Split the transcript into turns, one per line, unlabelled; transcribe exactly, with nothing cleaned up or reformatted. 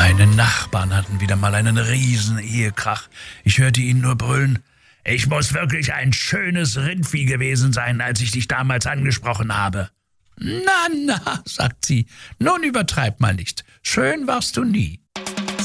Meine Nachbarn hatten wieder mal einen riesen Ehekrach. Ich hörte ihn nur brüllen: »Ich muss wirklich ein schönes Rindvieh gewesen sein, als ich dich damals angesprochen habe.« »Na, na«, sagt sie, »nun übertreib mal nicht. Schön warst du nie.«